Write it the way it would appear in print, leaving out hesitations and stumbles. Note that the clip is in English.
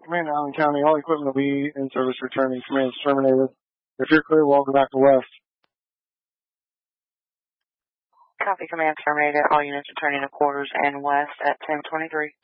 Command Allen County, all equipment will be in service returning. Command is terminated. If you're clear, we'll go back to west. Copy, command terminated. All units returning to quarters and west at 10:23.